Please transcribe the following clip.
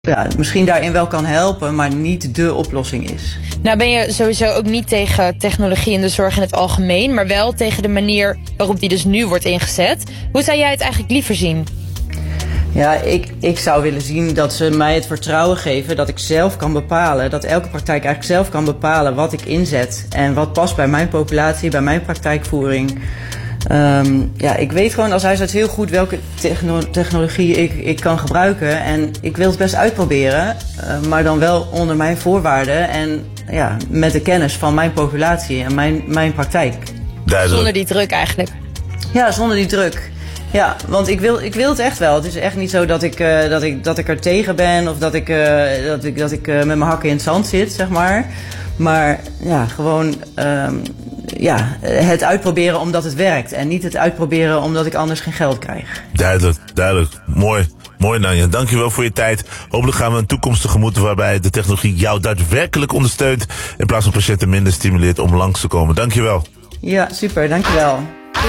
misschien daarin wel kan helpen, maar niet dé oplossing is. Nou ben je sowieso ook niet tegen technologie in de zorg in het algemeen, maar wel tegen de manier waarop die dus nu wordt ingezet. Hoe zou jij het eigenlijk liever zien? Ja, ik zou willen zien dat ze mij het vertrouwen geven dat ik zelf kan bepalen, dat elke praktijk eigenlijk zelf kan bepalen wat ik inzet en wat past bij mijn populatie, bij mijn praktijkvoering. Ik weet gewoon als huisarts heel goed welke technologie ik kan gebruiken en ik wil het best uitproberen, maar dan wel onder mijn voorwaarden en met de kennis van mijn populatie en mijn praktijk. Duidelijk. Zonder die druk eigenlijk. Ja, zonder die druk. Ja, want ik wil het echt wel. Het is echt niet zo dat ik er tegen ben of dat ik met mijn hakken in het zand zit, zeg maar. Maar gewoon het uitproberen omdat het werkt en niet het uitproberen omdat ik anders geen geld krijg. Duidelijk. Mooi Nanja. Dankjewel voor je tijd. Hopelijk gaan we een toekomst tegemoet waarbij de technologie jou daadwerkelijk ondersteunt in plaats van patiënten minder stimuleert om langs te komen. Dankjewel. Ja, super. Dankjewel.